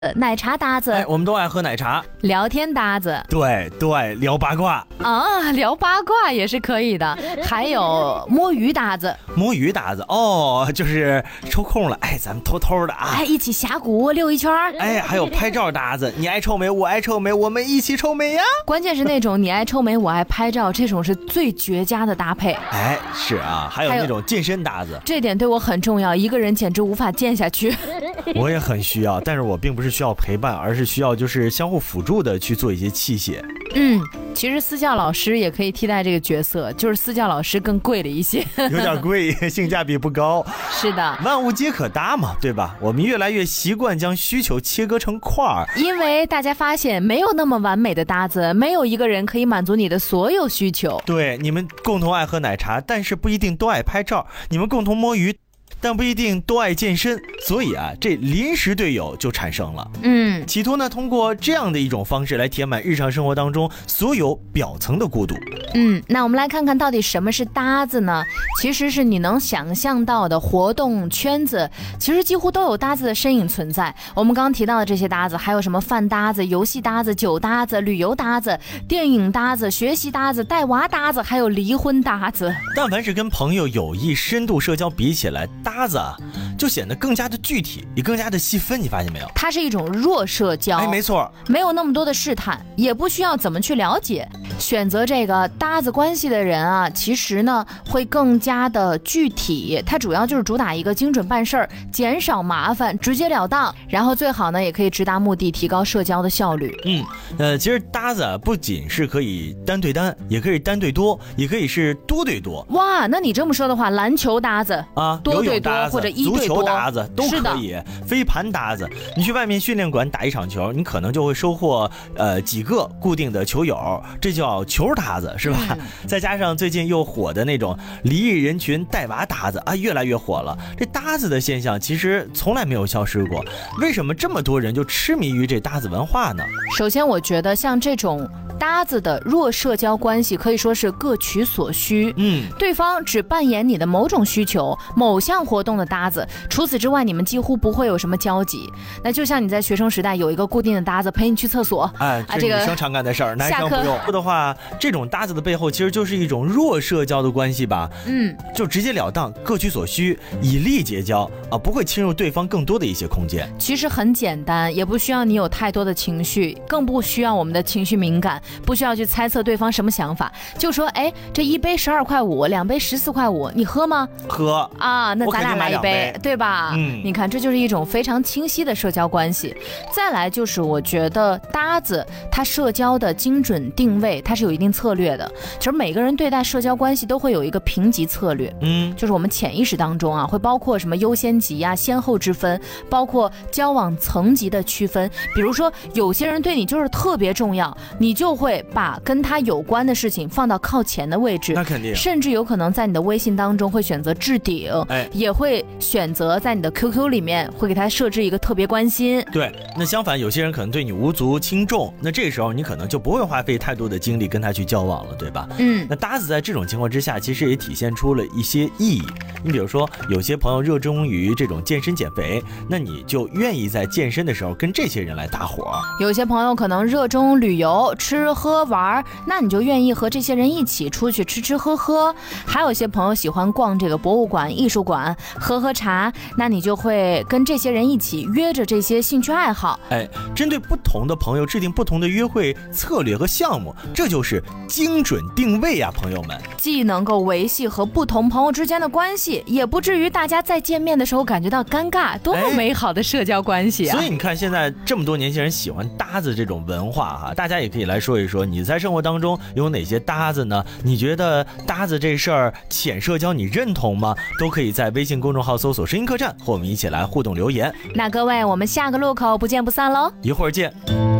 奶茶搭子， 我们都爱喝奶茶。 聊天搭子， 对，聊八卦啊，聊八卦也是可以的。还有摸鱼搭子， 摸鱼搭子哦，就是抽空了，咱们偷偷的啊， 一起峡谷溜一圈。 还有拍照搭子，你爱臭美，我爱臭美，我们一起臭美呀。 关键是那种你爱臭美，我爱拍照，这种是最绝佳的搭配。 是啊，还有那种健身搭子， 这点对我很重要，一个人简直无法健下去。 我也很需要，但是我并不是需要陪伴，而是需要就是相互辅助的去做一些器械。 其实私教老师也可以替代这个角色，就是私教老师更贵了一些， 有点贵，性价比不高。 是的， 万物皆可搭嘛，对吧？我们越来越习惯将需求切割成块儿， 因为大家发现没有那么完美的搭子，没有一个人可以满足你的所有需求。 对，你们共同爱喝奶茶，但是不一定都爱拍照；你们共同摸鱼，但不一定都爱健身，所以这临时队友就产生了。企图呢通过这样的一种方式来填满日常生活当中所有表层的孤独。 那我们来看看到底什么是搭子呢？其实是你能想象到的活动圈子，其实几乎都有搭子的身影存在。我们刚刚提到的这些搭子，还有什么饭搭子、游戏搭子、酒搭子、旅游搭子、电影搭子、学习搭子、带娃搭子，还有离婚搭子。 但凡是跟朋友友谊深度社交比起来，搭子就显得更加的具体，也更加的细分，你发现没有？ 它是一种弱社交， 没错， 没有那么多的试探，也不需要怎么去了解。选择这个搭子关系的人其实呢会更加的具体，它主要就是主打一个精准办事儿，减少麻烦，直截了当，然后最好呢也可以直达目的，提高社交的效率。 其实搭子不仅是可以单对单，也可以单对多，也可以是多对多。 哇，那你这么说的话，篮球搭子多对多或者一对多， 足球搭子都可以，飞盘搭子，你去外面训练馆打一场球，你可能就会收获几个固定的球友，这叫球搭子，是吧？再加上最近又火的那种离异人群带娃搭子越来越火了。这搭子的现象其实从来没有消失过，为什么这么多人就痴迷于这搭子文化呢？ 首先我觉得像这种搭子的弱社交关系可以说是各取所需，对方只扮演你的某种需求、某项活动的搭子，除此之外你们几乎不会有什么交集。那就像你在学生时代有一个固定的搭子陪你去厕所， 这个女生常干的事儿，男生不用。的话，这种搭子的背后其实就是一种弱社交的关系吧，就直截了当，各取所需，以利结交不会侵入对方更多的一些空间。 其实很简单，也不需要你有太多的情绪，更不需要我们的情绪敏感，不需要去猜测对方什么想法，就说这一杯12.5块，2杯14.5块，你喝吗？ 喝那咱俩来一杯，对吧？你看这就是一种非常清晰的社交关系。再来就是我觉得搭子它社交的精准定位，它是有一定策略的。其实每个人对待社交关系都会有一个评级策略，就是我们潜意识当中会包括什么优先级先后之分，包括交往层级的区分。比如说有些人对你就是特别重要，你就会把跟他有关的事情放到靠前的位置， 那肯定， 甚至有可能在你的微信当中会选择置顶，也会选择在你的 QQ 里面会给他设置一个特别关心。 对，那相反有些人可能对你无足轻重，那这时候你可能就不会花费太多的精力跟他去交往了，对吧？那搭子在这种情况之下其实也体现出了一些意义。你比如说有些朋友热衷于这种健身减肥，那你就愿意在健身的时候跟这些人来搭伙。 有些朋友可能热衷旅游吃喝玩，那你就愿意和这些人一起出去吃喝喝。还有些朋友喜欢逛这个博物馆艺术馆喝茶，那你就会跟这些人一起约着这些兴趣爱好。 针对不同的朋友制定不同的约会策略和项目，这就是精准定位朋友们， 既能够维系和不同朋友之间的关系，也不至于大家再见面的时候感觉到尴尬，多么美好的社交关系所以你看现在这么多年轻人喜欢搭子这种文化大家也可以来说一说，你在生活当中有哪些搭子呢？你觉得搭子这事儿浅社交你认同吗？都可以在微信公众号搜索声音客栈和我们一起来互动留言。 那各位，我们下个路口不见不散喽， 一会儿见。